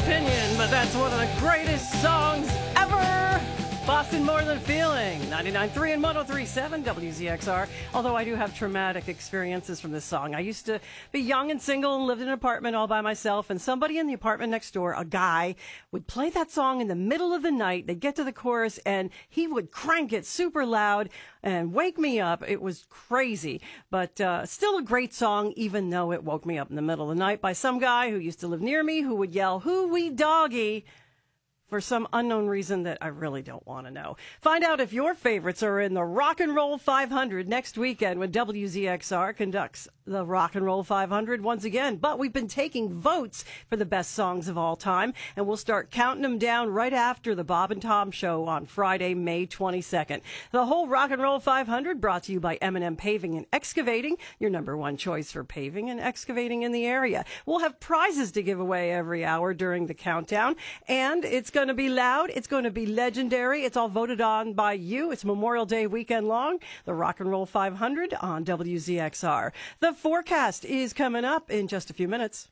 opinion, but that's one of the greatest songs ever. Boston More Than Feeling, 99.3 and 103.7 WZXR. Although I do have traumatic experiences from this song. I used to be young and single and lived in an apartment all by myself, and somebody in the apartment next door, a guy, would play that song in the middle of the night. They'd get to the chorus, and he would crank it super loud and wake me up. It was crazy, but still a great song, even though it woke me up in the middle of the night by some guy who used to live near me who would yell, "Who wee doggy?" for some unknown reason that I really don't want to know. Find out if your favorites are in the Rock and Roll 500 next weekend when WZXR conducts the Rock and Roll 500 once again. But we've been taking votes for the best songs of all time, and we'll start counting them down right after the Bob and Tom Show on Friday, May 22nd. The whole Rock and Roll 500 brought to you by M&M Paving and Excavating, your number one choice for paving and excavating in the area. We'll have prizes to give away every hour during the countdown, and it's going to be loud. It's going to be legendary. It's all voted on by you. It's Memorial Day weekend long. The Rock and Roll 500 on WZXR. The forecast is coming up in just a few minutes.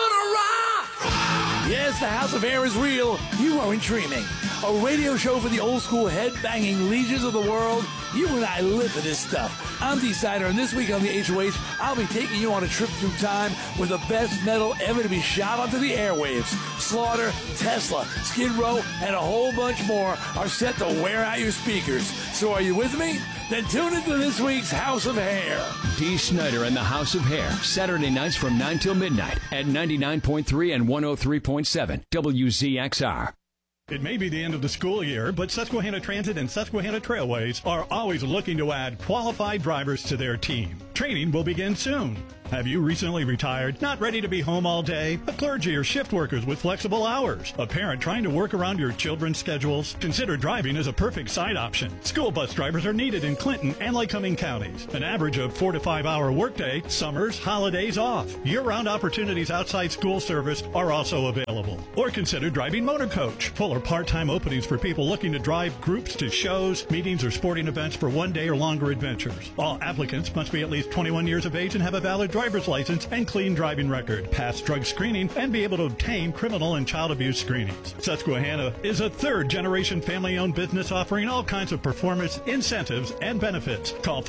I want to rock! Yes, the House of Hair is real. You aren't dreaming. A radio show for the old school head-banging legions of the world. You and I live for this stuff. I'm D-Sider, and this week on the HOH, I'll be taking you on a trip through time with the best metal ever to be shot onto the airwaves. Slaughter, Tesla, Skid Row, and a whole bunch more are set to wear out your speakers. So are you with me? Then tune into this week's House of Hair. Dee Snider and the House of Hair, Saturday nights from 9 till midnight at 99.3 and 103.7 WZXR. It may be the end of the school year, but Susquehanna Transit and Susquehanna Trailways are always looking to add qualified drivers to their team. Training will begin soon. Have you recently retired, not ready to be home all day? A clergy or shift workers with flexible hours? A parent trying to work around your children's schedules? Consider driving as a perfect side option. School bus drivers are needed in Clinton and Lycoming counties. An average of 4 to 5 hour workday, summers, holidays off. Year-round opportunities outside school service are also available. Or consider driving motor coach. Full or part-time openings for people looking to drive groups to shows, meetings, or sporting events for one-day or longer adventures. All applicants must be at least 21 years of age and have a valid driver's license and clean driving record, pass drug screening, and be able to obtain criminal and child abuse screenings. Susquehanna is a third-generation family-owned business offering all kinds of performance, incentives, and benefits. Call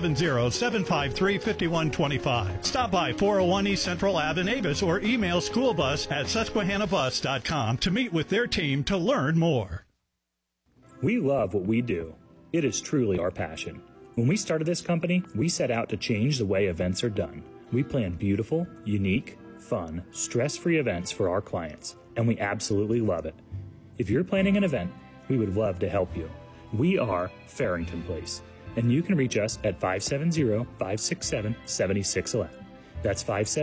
570-753-5125. Stop by 401 East Central Ave in Avis or email schoolbus@susquehannabus.com to meet with their team to learn more. We love what we do. It is truly our passion. When we started this company, we set out to change the way events are done. We plan beautiful, unique, fun, stress-free events for our clients, and we absolutely love it. If you're planning an event, we would love to help you. We are Farrington Place, and you can reach us at 570-567-7611. That's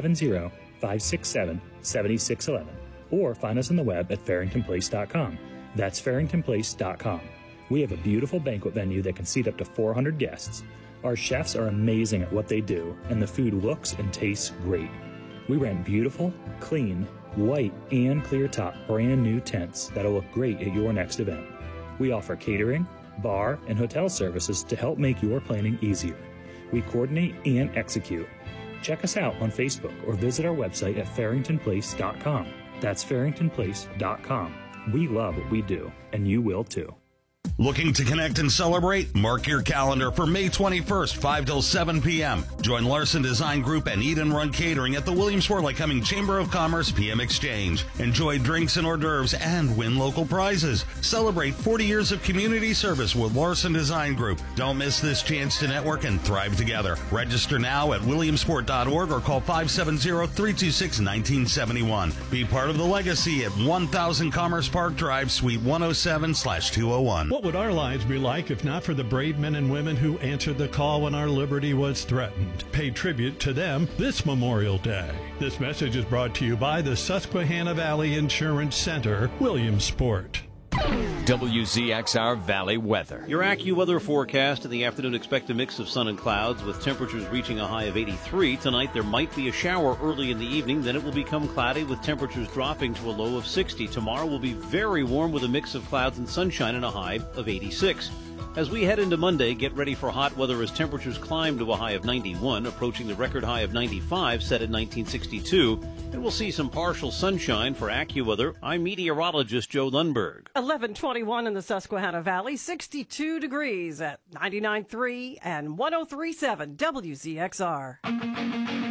570-567-7611. Or find us on the web at farringtonplace.com. That's farringtonplace.com. We have a beautiful banquet venue that can seat up to 400 guests. Our chefs are amazing at what they do, and the food looks and tastes great. We rent beautiful, clean, white, and clear top brand new tents that'll look great at your next event. We offer catering, bar, and hotel services to help make your planning easier. We coordinate and execute. Check us out on Facebook or visit our website at farringtonplace.com. That's farringtonplace.com. We love what we do, and you will too. Looking to connect and celebrate? Mark your calendar for May 21st, 5 till 7 p.m. Join Larson Design Group and Eat and Run Catering at the Williamsport Lycoming Chamber of Commerce PM Exchange. Enjoy drinks and hors d'oeuvres and win local prizes. Celebrate 40 years of community service with Larson Design Group. Don't miss this chance to network and thrive together. Register now at williamsport.org or call 570-326-1971. Be part of the legacy at 1000 Commerce Park Drive, Suite 107/201. What would our lives be like if not for the brave men and women who answered the call when our liberty was threatened? Pay tribute to them this Memorial Day. This message is brought to you by the Susquehanna Valley Insurance Center, Williamsport. WZXR Valley weather. Your AccuWeather forecast in the afternoon, expect a mix of sun and clouds with temperatures reaching a high of 83. Tonight there might be a shower early in the evening, then it will become cloudy with temperatures dropping to a low of 60. Tomorrow will be very warm with a mix of clouds and sunshine and a high of 86. As we head into Monday, get ready for hot weather as temperatures climb to a high of 91, approaching the record high of 95 set in 1962. And we'll see some partial sunshine for AccuWeather. I'm meteorologist Joe Lundberg. 11:21 in the Susquehanna Valley, 62 degrees at 99.3 and 103.7 WZXR.